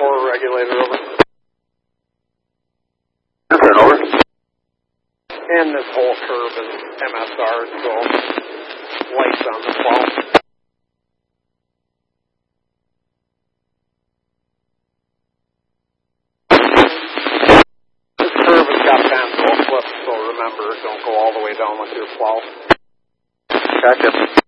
4 regulator, over. Over. And this whole curve is MSR, so lights on the 12. This curve has got bent, so flip, so remember, don't go all the way down with your 12. Gotcha.